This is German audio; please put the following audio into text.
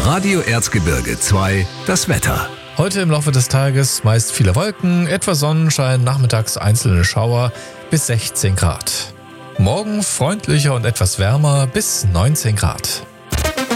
Radio Erzgebirge 2, das Wetter. Heute im Laufe des Tages meist viele Wolken, etwa Sonnenschein, nachmittags einzelne Schauer bis 16 Grad. Morgen freundlicher und etwas wärmer bis 19 Grad.